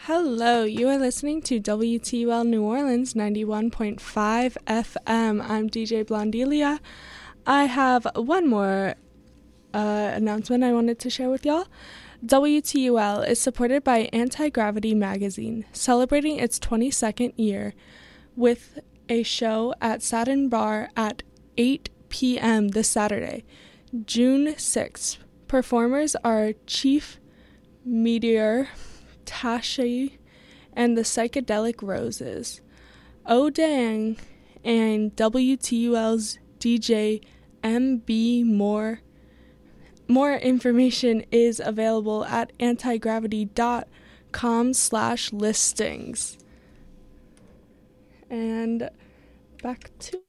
Hello, you are listening to WTUL New Orleans 91.5 FM. I'm DJ Blondelia. I have one more announcement I wanted to share with y'all. WTUL is supported by Anti-Gravity Magazine, celebrating its 22nd year with a show at Satin Bar at 8 p.m. this Saturday, June 6th. Performers are Chief Meteor, Tashi, and the Psychedelic Roses. O'Dang and WTUL's DJ MB More. More information is available at antigravity.com/listings. And back to